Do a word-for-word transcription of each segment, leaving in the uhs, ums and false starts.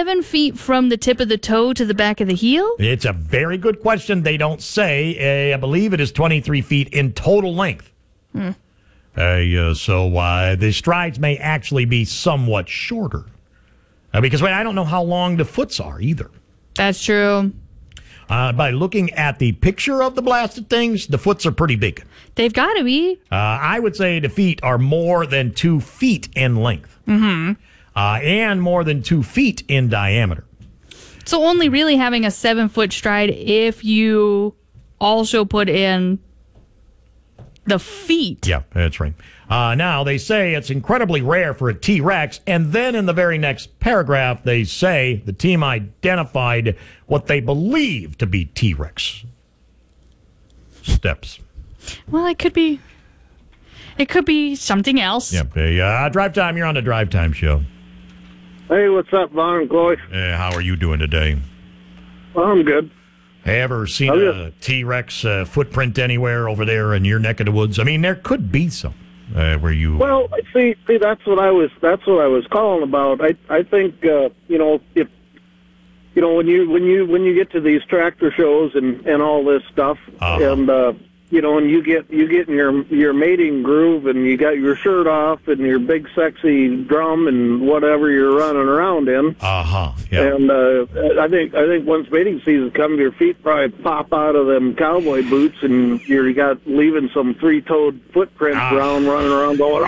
seven feet from the tip of the toe to the back of the heel? It's a very good question. They don't say. Uh, I believe it is twenty-three feet in total length. Hmm. Uh, uh, so uh, the strides may actually be somewhat shorter. Uh, because wait, I don't know how long the foots are either. That's true. Uh, by looking at the picture of the blasted things, the foots are pretty big. They've got to be. Uh, I would say the feet are more than two feet in length. Mm-hmm. Uh, and more than two feet in diameter. So only really having a seven-foot stride if you also put in the feet. Yeah, that's right. Uh, now, they say it's incredibly rare for a T-Rex, and then in the very next paragraph, they say the team identified what they believe to be T-Rex steps. Well, it could be... It could be something else. Yep. Hey, uh, Drive Time, you're on the Drive Time Show. Hey, what's up, Vaughn and Chloe? Uh, how are you doing today? Well, I'm good. Ever seen Oh, a yeah. T-Rex uh, footprint anywhere over there in your neck of the woods? I mean, there could be some. Uh, where you? Well, see, see, that's what I was. That's what I was calling about. I, I think, uh, you know, if, you know, when you, when you, when you get to these tractor shows and, and all this stuff, Uh-huh. and uh, you know, and you get, you get in your, your mating groove, and you got your shirt off and your big sexy drum and whatever you're running around in. Uh huh. Yeah. And uh, I think I think once mating season comes, your feet probably pop out of them cowboy boots, and you're you got leaving some three-toed footprints Ah. around, running around, going.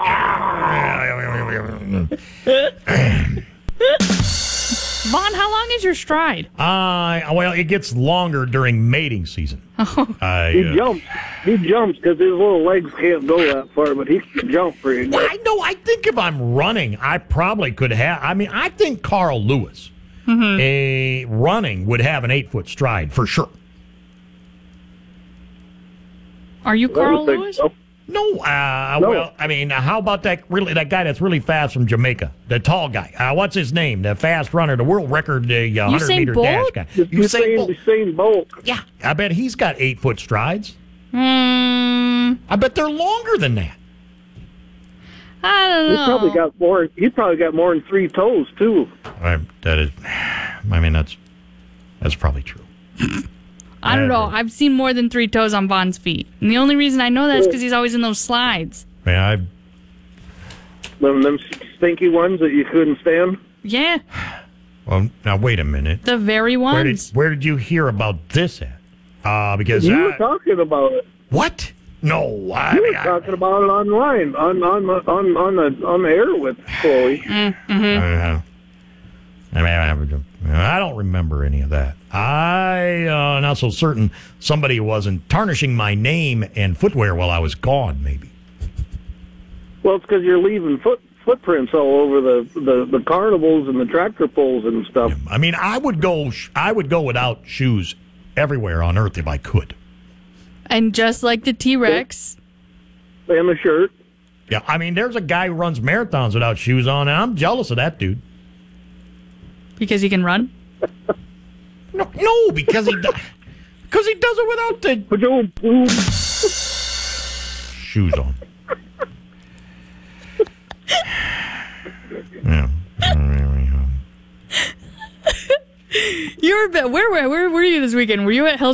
Vaughn, how long is your stride? Uh, well, it gets longer during mating season. I, He uh, jumps. He jumps because his little legs can't go that far, but he can jump pretty Well, good. I know. I think if I'm running, I probably could have. I mean, I think Carl Lewis, a running, would have an eight foot stride for sure. Are you I Carl don't think Lewis? so. No, uh, No. well, I mean, how about that really that guy that's really fast from Jamaica, the tall guy? Uh, what's his name? The fast runner, the world record, the uh, hundred Usain meter Bolt? dash guy. Usain, Bolt. Usain Bolt. Yeah, I bet he's got eight foot strides. Hmm. I bet they're longer than that. I don't He know. probably got more. He probably got more than three toes too. I, that is, I mean, that's that's probably true. I don't know. I've seen more than three toes on Vaughn's feet. And the only reason I know that is because he's always in those slides. I mean, I Them them stinky ones that you couldn't stand. Yeah, well now wait a minute. the very Where did ones. where did you hear about this at? Uh, because You were uh, talking about it. what? No, I, You were mean, I, talking about it online, on on the- on on the on the air with Chloe. Uh, I mean, I, I don't remember any of that. I uh, not so certain somebody wasn't tarnishing my name and footwear while I was gone. Maybe. Well, it's because you're leaving foot footprints all over the, the, the carnivals and the tractor pulls and stuff. I mean, I would go. I would go without shoes everywhere on earth if I could. And just like the T-Rex. And the shirt. Yeah, I mean, there's a guy who runs marathons without shoes on, and I'm jealous of that dude. Because he can run? No, no, because he do- because he does it without the But you, you, shoes on. Yeah. You were, where, where, where were you this weekend? Were you at Hell's